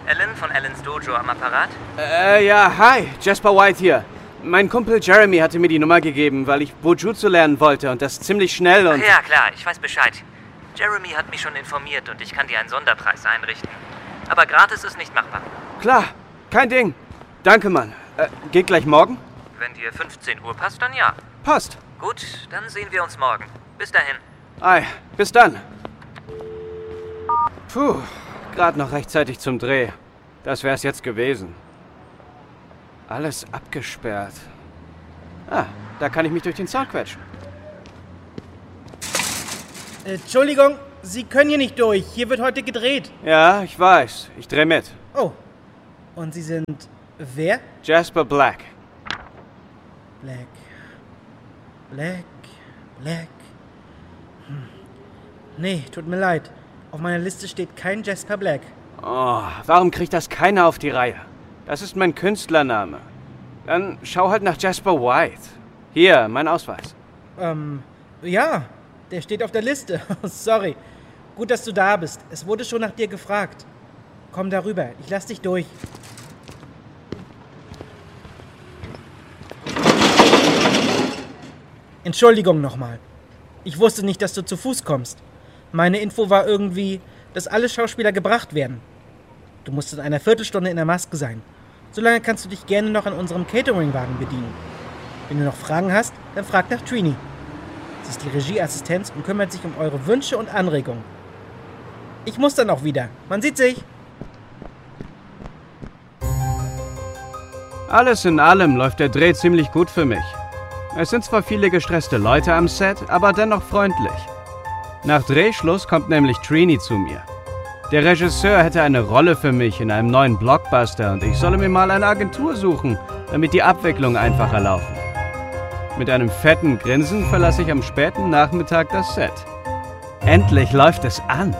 Alan von Alans Dojo am Apparat? Ja, hi, Jasper White hier. Mein Kumpel Jeremy hatte mir die Nummer gegeben, weil ich Bojutsu lernen wollte und das ziemlich schnell und... Ach ja, klar, ich weiß Bescheid. Jeremy hat mich schon informiert und ich kann dir einen Sonderpreis einrichten. Aber gratis ist nicht machbar. Klar, kein Ding. Danke, Mann. Geht gleich morgen? Wenn dir 15 Uhr passt, dann ja. Passt. Gut, dann sehen wir uns morgen. Bis dahin. Ei, bis dann. Puh, gerade noch rechtzeitig zum Dreh. Das wär's jetzt gewesen. Alles abgesperrt. Ah, da kann ich mich durch den Zaun quetschen. Entschuldigung, Sie können hier nicht durch. Hier wird heute gedreht. Ja, ich weiß. Ich dreh mit. Oh, und Sie sind wer? Jasper Black. Black. Nee, tut mir leid. Auf meiner Liste steht kein Jasper Black. Oh, warum kriegt das keiner auf die Reihe? Das ist mein Künstlername. Dann schau halt nach Jasper White. Hier, mein Ausweis. Ja, der steht auf der Liste. Sorry. Gut, dass du da bist. Es wurde schon nach dir gefragt. Komm darüber, ich lass dich durch. Entschuldigung nochmal. Ich wusste nicht, dass du zu Fuß kommst. Meine Info war irgendwie, dass alle Schauspieler gebracht werden. Du musst in einer Viertelstunde in der Maske sein. Solange kannst du dich gerne noch an unserem Cateringwagen bedienen. Wenn du noch Fragen hast, dann frag nach Trini. Sie ist die Regieassistenz und kümmert sich um eure Wünsche und Anregungen. Ich muss dann auch wieder. Man sieht sich. Alles in allem läuft der Dreh ziemlich gut für mich. Es sind zwar viele gestresste Leute am Set, aber dennoch freundlich. Nach Drehschluss kommt nämlich Trini zu mir. Der Regisseur hätte eine Rolle für mich in einem neuen Blockbuster und ich solle mir mal eine Agentur suchen, damit die Abwicklung einfacher laufen. Mit einem fetten Grinsen verlasse ich am späten Nachmittag das Set. Endlich läuft es an.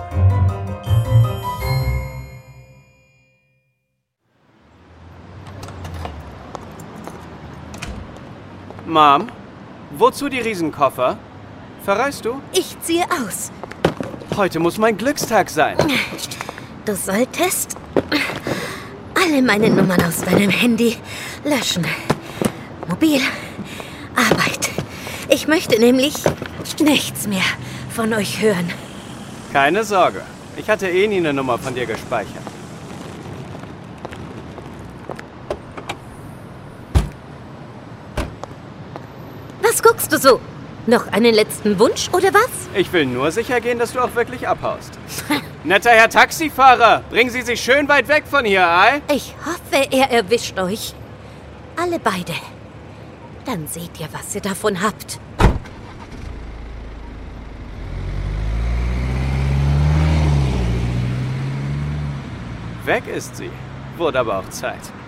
Mom, wozu die Riesenkoffer? Verreist du? Ich ziehe aus. Heute muss mein Glückstag sein. Du solltest alle meine Nummern aus deinem Handy löschen. Mobil, Arbeit. Ich möchte nämlich nichts mehr von euch hören. Keine Sorge. Ich hatte eh nie eine Nummer von dir gespeichert. Was guckst du so? Noch einen letzten Wunsch oder was? Ich will nur sicher gehen, dass du auch wirklich abhaust. Netter Herr Taxifahrer, bringen Sie sich schön weit weg von hier, ei? Ich hoffe, er erwischt euch. Alle beide. Dann seht ihr, was ihr davon habt. Weg ist sie. Wurde aber auch Zeit.